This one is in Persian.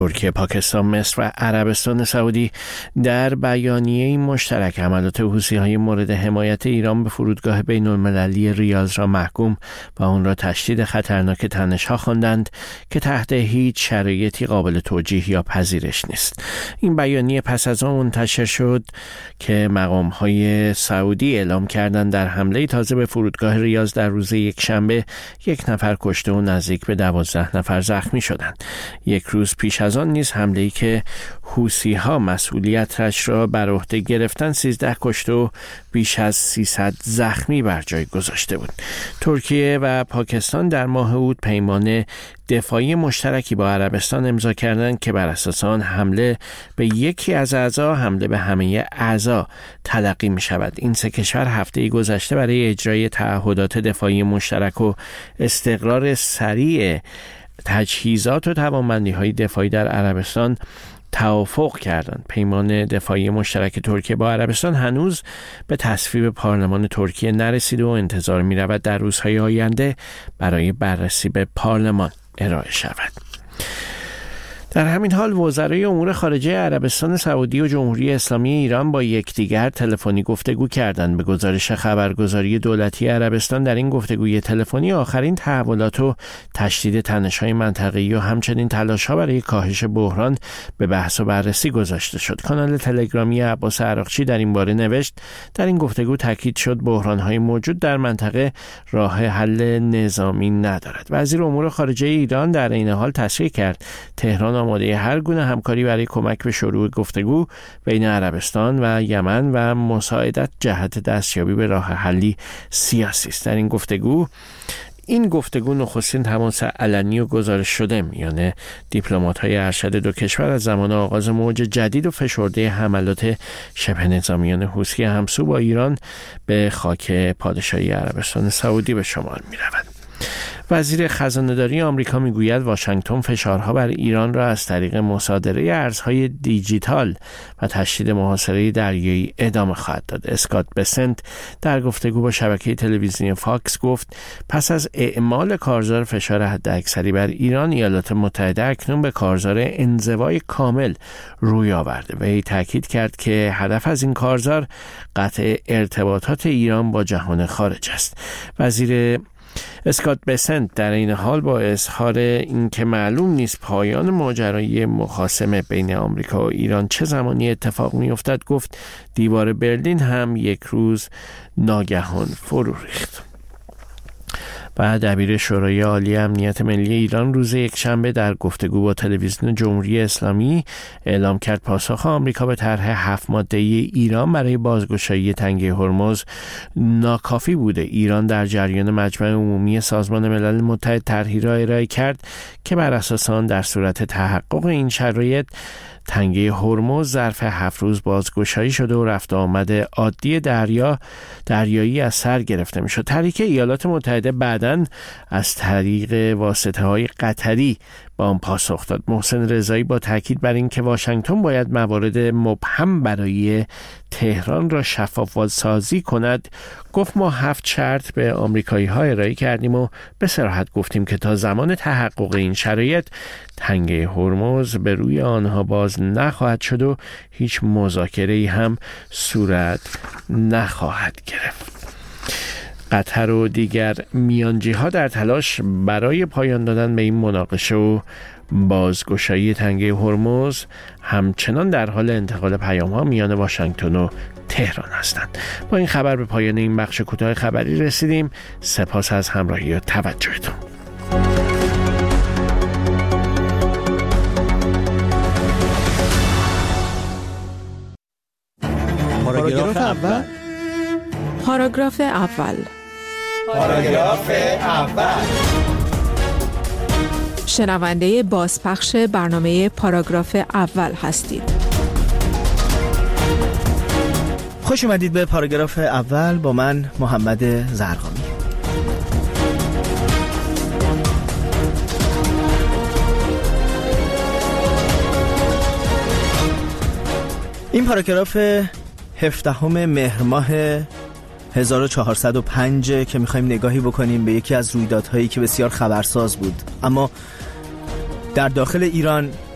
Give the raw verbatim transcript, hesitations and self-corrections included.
ترکیه، پاکستان، مصر و عربستان سعودی در بیانیه مشترک حملات حوثی‌های مورد حمایت ایران به فرودگاه بین‌المللی ریاض را محکوم و آن را تشدید خطرناک تنش‌ها خواندند که تحت هیچ شرایطی قابل توجیه یا پذیرش نیست. این بیانیه پس از آن منتشر شد که مقام‌های سعودی اعلام کردند در حمله تازه به فرودگاه ریاض در روز یکشنبه یک نفر کشته و نزدیک به دوازده نفر زخمی شدند. یک روز پیش از آن نیز حمله‌ای که حوثی‌ها مسئولیتش را بر عهده گرفتن سیزده کشته و بیش از سیصد زخمی بر جای گذاشته بود. ترکیه و پاکستان در ماه اوت پیمان دفاعی مشترکی با عربستان امضا کردند که بر اساس آن حمله به یکی از اعضا حمله به همه اعضا تلقی می شود. این سه کشور هفته گذشته برای اجرای تعهدات دفاعی مشترک و استقرار سریع تجهیزات و توانمندی‌های دفاعی در عربستان توافق کردند. پیمان دفاعی مشترک ترکیه با عربستان هنوز به تصویب پارلمان ترکیه نرسیده و انتظار می‌رود در روزهای آینده برای بررسی به پارلمان ارائه شود. در همین حال وزرای امور خارجه عربستان سعودی و جمهوری اسلامی ایران با یکدیگر تلفنی گفتگو کردند. به گزارش خبرگزاری دولتی عربستان در این گفتگوی تلفنی آخرین تحولات و تشدید تنش‌های منطقه‌ای و همچنین تلاش‌ها برای کاهش بحران به بحث و بررسی گذاشته شد. کانال تلگرامی عباس عراقچی در این باره نوشت: در این گفتگو تاکید شد بحران‌های موجود در منطقه راه حل نظامی ندارد. وزیر امور خارجه ایران در این حال تصریح کرد تهران آماده هر گونه همکاری برای کمک به شروع گفتگو بین عربستان و یمن و مساعدت جهت دستیابی به راه حلی سیاسی است. در این گفتگو این گفتگو نخستین تماس علنی و گزارش شده میان دیپلمات‌های ارشد دو کشور از زمان آغاز موج جدید و فشرده حملات شبه نظامیان حوثی همسو با ایران به خاک پادشاهی عربستان سعودی به شمار می‌رود. وزیر خزانه‌داری آمریکا میگوید واشنگتن فشارها بر ایران را از طریق مصادره ارزهای دیجیتال و تشدید محاصره دریایی ادامه خواهد داد. اسکات بسنت در گفتگو با شبکه تلویزیونی فاکس گفت پس از اعمال کارزار فشار حداکثری بر ایران، ایالات متحده اکنون به کارزار انزوای کامل روی آورده و ای تاکید کرد که هدف از این کارزار قطع ارتباطات ایران با جهان خارج است. وزیر اسکات بسنت در این حال با اظهار اینکه معلوم نیست پایان ماجرای مخاصمه بین آمریکا و ایران چه زمانی اتفاق می‌افتد گفت دیوار برلین هم یک روز ناگهان فرو ریخت. و دبیر شورای عالی امنیت ملی ایران روز یکشنبه در گفتگو با تلویزیون جمهوری اسلامی اعلام کرد پاسخ آمریکا به طرح هفت ماده‌ای ایران برای بازگشایی تنگه هرمز ناکافی بوده. ایران در جریان مجمع عمومی سازمان ملل متحد طرحی را ارائه کرد که بر اساس آن در صورت تحقق این شرایط تنگه هرمز ظرف هفت روز بازگشایی شده و رفت آمد عادی دریا دریایی از سر گرفته میشد. طرحی که ایالات متحده بعداً از طریق واسطه‌های قطری با آن پاسخ داد. محسن رضایی با تاکید بر این که واشنگتن باید موارد مبهم برای تهران را شفاف سازی کند گفت ما هفت شرط به آمریکایی‌ها ارائه کردیم و به صراحت گفتیم که تا زمان تحقق این شرایط تنگه هرمز به روی آنها باز نخواهد شد و هیچ مذاکره‌ای هم صورت نخواهد گرفت. قطر و دیگر میانجی‌ها در تلاش برای پایان دادن به این مناقشه و بازگشایی تنگه هرمز همچنان در حال انتقال پیام‌ها میان واشنگتن و تهران هستند. با این خبر به پایان این بخش کوتاه خبری رسیدیم. سپاس از همراهی و توجهتون. پاراگراف اول پاراگراف اول پاراگراف اول شنونده بازپخش برنامه پاراگراف اول هستید. خوش اومدید به پاراگراف اول با من محمد زرقامی. این پاراگراف هفدهم مهر ماه هزار و چهارصد و پنج که میخوایم نگاهی بکنیم به یکی از رویدادهایی که بسیار خبرساز بود اما در داخل ایران